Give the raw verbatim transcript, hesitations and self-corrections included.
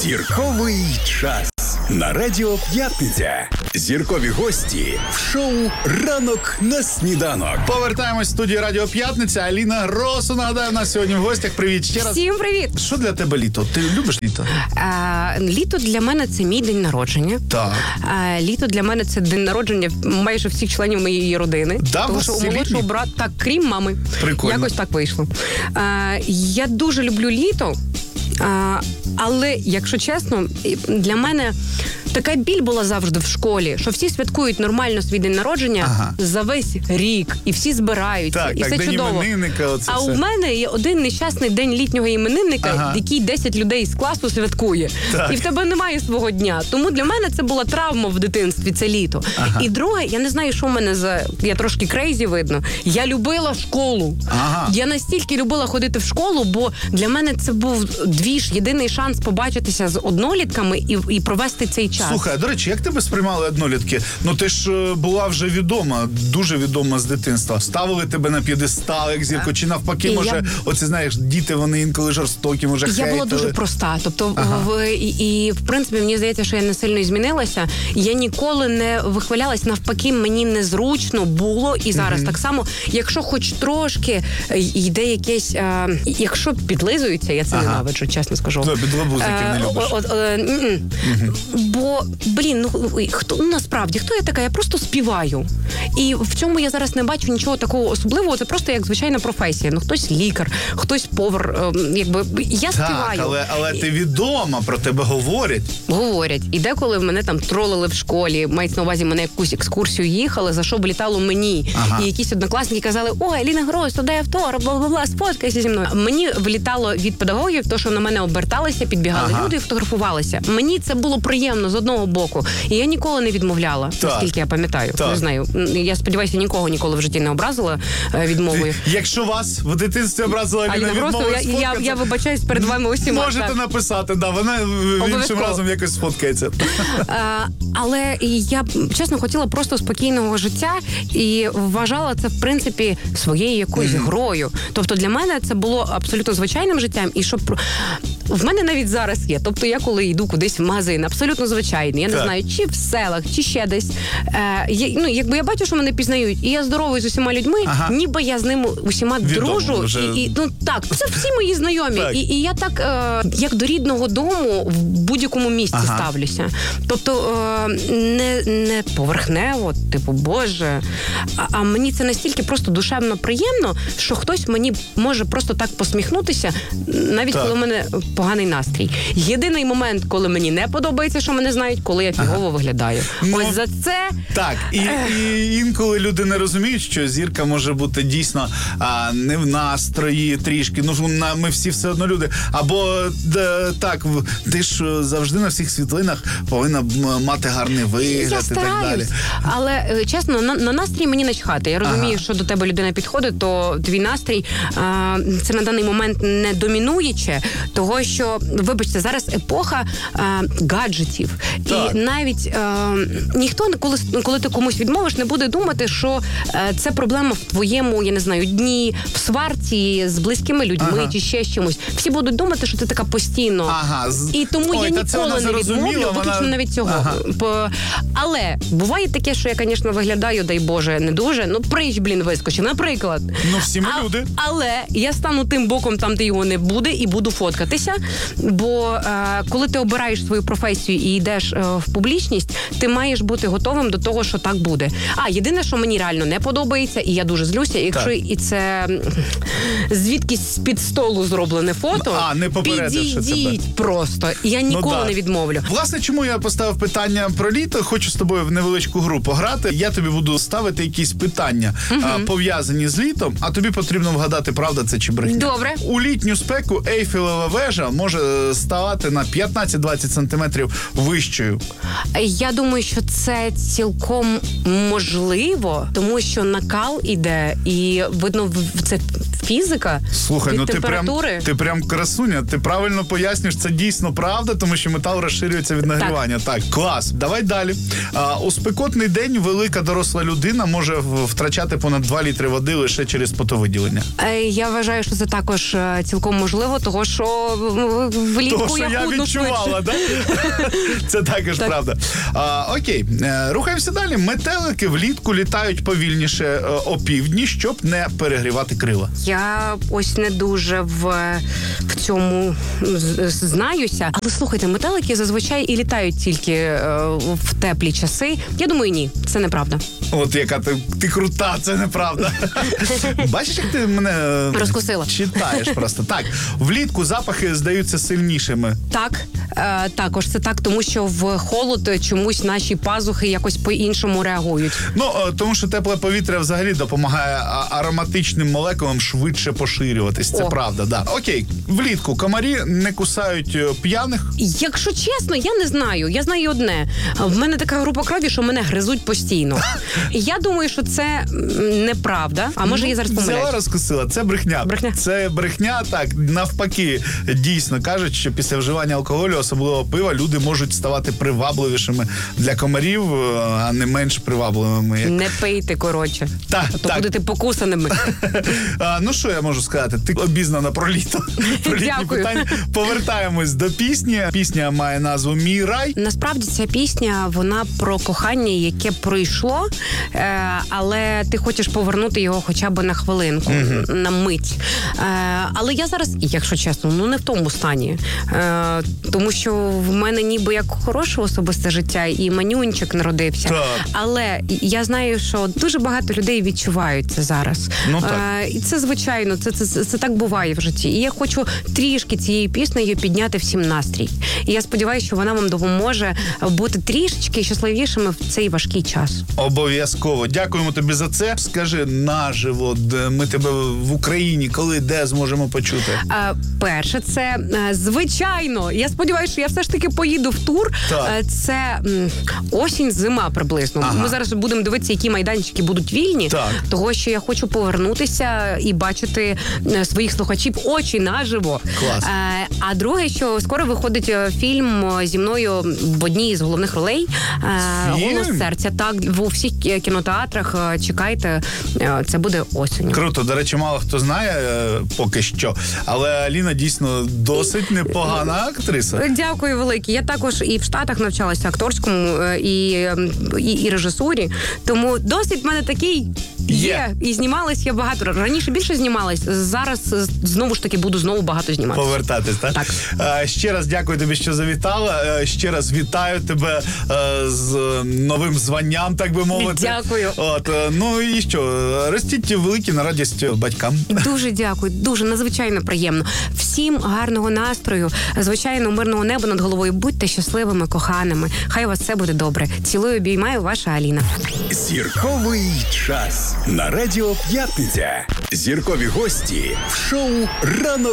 Зірковий час на Радіо П'ятниця. Зіркові гості в шоу «Ранок на сніданок». Повертаємось в студію Радіо П'ятниця. Аліна Гросу, нагадаю, у нас сьогодні в гостях. Привіт ще раз. Всім привіт. Що для тебе літо? Ти любиш літо? А, літо для мене це мій день народження. Так. А, літо для мене це день народження майже всіх членів моєї родини. Да, тому що у молодшого брата, так, крім мами. Прикольно. Якось так вийшло. А, я дуже люблю літо. А, але, якщо чесно, для мене така біль була завжди в школі, що всі святкують нормально свій день народження ага. за весь рік, і всі збираються, так, і так, все день чудово. іменинника, оце а все. у мене є один нещасний день літнього іменинника, ага. який десять людей з класу святкує. Так. І в тебе немає свого дня. Тому для мене це була травма в дитинстві, це літо. Ага. І друге, я не знаю, що в мене за... Я трошки крейзі, видно. Я любила школу. Ага. Я настільки любила ходити в школу, бо для мене це був двіж, єдиний шанс побачитися з однолітками і, і провести цей час. Слухай, до речі, як тебе сприймали однолітки? Ну, ти ж е, була вже відома, дуже відома з дитинства. Ставили тебе на п'єдестал, як зірку, чи навпаки, І може, я... оці, знаєш, діти, вони інколи жорстокі, може, Я хейтили. була дуже проста. Тобто, ага. в, і, і, в принципі, мені здається, що я не сильно змінилася. Я ніколи не вихвалялась, навпаки, мені незручно було, і зараз mm-hmm. так само, якщо хоч трошки йде якесь, а, якщо підлизуються, я це ага. ненавиджу, чесно скажу. Да, підлабузників не любиш. От, mm-hmm. Бо, блін, ну, хто, ну, насправді, хто я така? Я просто співаю. І в цьому я зараз не бачу нічого такого особливого, це просто як звичайна професія. Ну, хтось лікар, хтось повар, якби, я так, співаю. але, але ти відома, про тебе говорять. Говорять. І деколи в мене там тролили в школі, мають на увазі, мене якусь екскурсію їхали, за що влітало мені. Ага. І якісь однокласники казали, ой, Аліна Грось, туди автор, бла-бла-бла, сфоткайся зі мною. Мені влітало від педагогів, то, що на мене оберталися, підбігали ага. люди і фотографувалися. Мені це було приємно з одного боку. І я ніколи не відмовляла, так. наскільки я пам'ятаю. Так. Не знаю. Я сподіваюся, нікого ніколи в житті не образила відмовою. Якщо вас в дитинстві образила Аліна відмовою, я, я, я вибачаюсь перед вами усіма. Можете так. написати, да, вона іншим разом якось сфоткається. А, але я, чесно, хотіла просто спокійного життя і вважала це, в принципі, своєю якоюсь mm. грою. Тобто для мене це було абсолютно звичайним життям. І щоб в мене навіть зараз є. Тобто я коли йду кудись в магазин, абсолютно звичайний. Я не так. знаю, чи в селах, чи ще десь. Е, я, ну, якби я бачу, що мене пізнають, і я здоровий з усіма людьми, ага. ніби я з ними усіма відомо, дружу. Вже... І, і, ну так, це всі мої знайомі. І, і я так, е, як до рідного дому, в будь-якому місці ага. ставлюся. Тобто е, не, не поверхнево, типу, Боже. А, а мені це настільки просто душевно приємно, що хтось мені може просто так посміхнутися, навіть так. коли в мене поганий настрій. Єдиний момент, коли мені не подобається, що мене знають, коли я фігово ага. виглядаю. Ну, ось за це... Так, і, і інколи люди не розуміють, що зірка може бути дійсно а, не в настрої трішки, ну на, ми всі все одно люди. Або де, так, ти ж завжди на всіх світлинах повинна мати гарний вигляд я і стараюсь, так далі. Але, чесно, на, на настрій мені начхати. Я розумію, ага. що до тебе людина підходить, то твій настрій а, це на даний момент не домінуюче, того, що, вибачте, зараз епоха а, гаджетів. Так. І навіть а, ніхто, коли, коли ти комусь відмовиш, не буде думати, що а, це проблема в твоєму, я не знаю, дні, в сварці з близькими людьми ага. чи ще чимось. Всі будуть думати, що ти така постійно. Ага. І тому Ой, я ніколи не відмовлю, вона... виключно навіть цього. Ага. По... Але буває таке, що я, звісно, виглядаю, дай Боже, не дуже. Ну, прич, блін, вискочив, наприклад. Ну, всі ми а, люди. Але я стану тим боком, там, де його не буде, і буду фоткатися. Бо е, коли ти обираєш свою професію і йдеш е, в публічність, ти маєш бути готовим до того, що так буде. А, єдине, що мені реально не подобається, і я дуже злюся, якщо так. і це звідкись з-під столу зроблене фото, а, не попередивши підійдіть тебе. Просто. Я ніколи ну, не відмовлю. Власне, чому я поставив питання про літо, хочу з тобою в невеличку гру пограти. Я тобі буду ставити якісь питання, угу. а, пов'язані з літом, а тобі потрібно вгадати, правда це чи брехня. Добре. У літню спеку Ейфелева вежа може ставати на п'ятнадцять-двадцять сантиметрів вищою. Я думаю, що це цілком можливо, тому що накал іде, і видно, це фізика. Слухай, від ну ти прям, температури. ти прям красуня, ти правильно пояснюєш, це дійсно правда, тому що метал розширюється від нагрівання. Так, так клас. Давай далі. А, у спекотний день велика доросла людина може в- втрачати понад два літри води лише через потовиділення. Е, Я вважаю, що це також е, цілком можливо, того що в- в- влітку Того, що я я худну відчувала, швидше. да? Це також Так. правда. А, окей, Е, рухаємося далі. Метелики влітку літають повільніше е, опівдні, щоб не перегрівати крила. Я ось не дуже в, в цьому з- знаюся. Але слухайте, метелики зазвичай і літають тільки е, в теплі часи. Я думаю, ні, це неправда. От яка ти, ти крута, це неправда. Бачиш, як ти мене е, Розкусила. читаєш просто. Так, влітку запахи здаються сильнішими. Так, е, також це так, тому що в холод чомусь наші пазухи якось по-іншому реагують. Ну, е, тому що тепле повітря взагалі допомагає а- ароматичним молекулам швидше поширюватись. Це О. правда, да. Окей, влітку комарі не кусають е, п'яних. Якщо чесно, я не знаю. Я знаю одне. В мене така група крові, що мене гризуть постійно. Я думаю, що це м, неправда. А може, я зараз Взяла, помиляюсь. розкусила. Це брехня. Брехня. Це брехня, так, навпаки, дійсно кажуть, що після вживання алкоголю, особливо пива, люди можуть ставати привабливішими для комарів, е, а не менш привабливими. Як... Не пийте, коротше. Так, А то так. будете покусаними. А, ну, що я можу сказати? Ти обізнана про літо. Про літні Дякую. питання. Повертаємось до пісні. Пісня має назву «Мій рай». Насправді ця пісня, вона про кохання, яке пройшло, е, але ти хочеш повернути його хоча б на хвилинку, на мить. Е, але я зараз, якщо чесно, ну не в тому стані. Е, тому що в мене ніби як хороше особисте життя, і манюнчик народився. Так. Але я знаю, що дуже багато людей відчувають це зараз. Ну, так. Е, і це звичайно, це, це, це, це так буває в житті. І я хочу трішки цією піснею підняти всім настрій. І я сподіваюся, що вона вам допоможе бути трішечки щасливішими в цей важкий час. Обов'язково. Дякуємо тобі за це. Скажи наживо, де ми тебе в Україні, коли, де зможемо почути? Е, перше, це е, звичайно. Я сподіваюся, що я все ж таки поїду в тур. Так. Е, це м, осінь, зима приблизно. Ага. Ми зараз будемо дивитися, які майданчики будуть вільні. Так. Того, що я хочу повернутися і бачити е, своїх слухачів очі наживо. Клас. Е, а друге, що скоро виходить е, фільм е, зі мною в одній з головних ролей. Е, Фільм? «Голос серця». Так, в усіх кі- кінотеатрах. Е, чекайте, е, це буде осінню. Круто. До речі, мало хто знає е, поки що, але Аліна дійсно досить непогана актриса. Дякую велике. Я також і в Штатах навчалася акторському е, і, ем, і, і режисурі. Тому досвід в мене такий є. Є. І знімалась я багато. Раніше більше знімалась. Зараз е, знову ж таки буду знову багато зніматися. Повертатись, так? Так. Е, ще раз дякую тобі, що завітала. Е, ще раз вітаю тебе е, з новим званням, так би мовити. Дякую. От, е, ну і що, ростіть великі на радість батькам. Дуже дякую, дуже надзвичайно приємно. Всім гарного настрою, звичайно, мирного неба над головою. Будьте щасливими, коханими. Хай у вас все буде добре. Цілую, обіймаю, ваша Аліна. Зірковий час на радіо П'ятниця. Зіркові гості в шоу «Ранок